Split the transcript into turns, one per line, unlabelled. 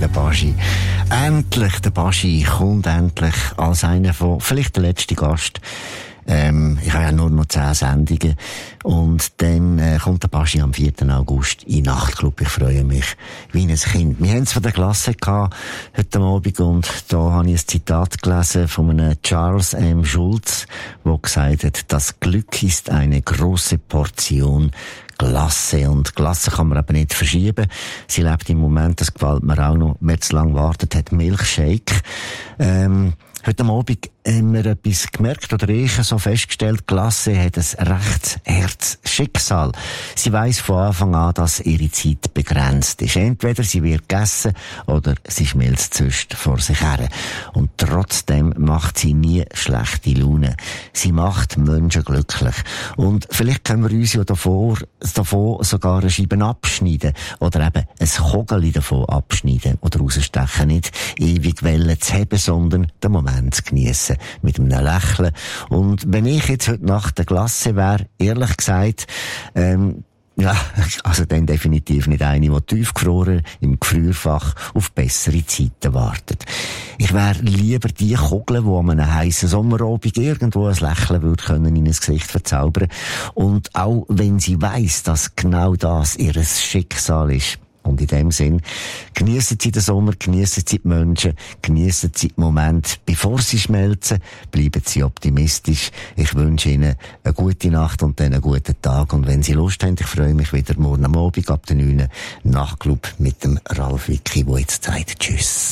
der Baschi. Endlich, der Baschi kommt endlich als einer von, vielleicht der letzte Gast. Ich habe ja nur noch 10 Sendungen. Und dann kommt der Baschi am 4. August in den Nachtclub. Ich freue mich wie ein Kind. Wir haben es von der Klasse gehabt, heute Abend, und da habe ich ein Zitat gelesen von einem Charles M. Schulz, der gesagt hat, das Glück ist eine große Portion Glasse. Und Glasse kann man eben nicht verschieben. Sie lebt im Moment, das gefällt mir auch noch, wer zu lange wartet hat, Milkshake. Heute Abend haben wir etwas gemerkt, oder ich so festgestellt, Glasse hat ein recht hartes Schicksal. Sie weiss von Anfang an, dass ihre Zeit begrenzt ist. Entweder sie wird gegessen, oder sie schmilzt sonst vor sich her. Und trotzdem macht sie nie schlechte Laune. Sie macht Menschen glücklich. Und vielleicht können wir uns ja davon sogar eine Scheibe abschneiden, oder eben ein Kogeli davon abschneiden oder rausstechen. Nicht ewig Wellen zu haben, sondern den Moment zu geniessen. Mit einem Lächeln. Und wenn ich jetzt heute Nacht der Glasse wäre, ehrlich gesagt, ja, also dann definitiv nicht eine, die tiefgefroren im Gefrierfach auf bessere Zeiten wartet. Ich wäre lieber die Kugel, die an einem heissen Sommerabend irgendwo ein Lächeln würde können in ein Gesicht verzaubern. Und auch wenn sie weiss, dass genau das ihr Schicksal ist. Und in dem Sinn, geniessen Sie den Sommer, geniessen Sie die Menschen, geniessen Sie den Moment, bevor sie schmelzen, bleiben Sie optimistisch. Ich wünsche Ihnen eine gute Nacht und dann einen guten Tag. Und wenn Sie Lust haben, ich freue mich wieder morgen am Abend ab der 9. Nachtclub mit dem Ralf Wicki, der jetzt sagt Tschüss.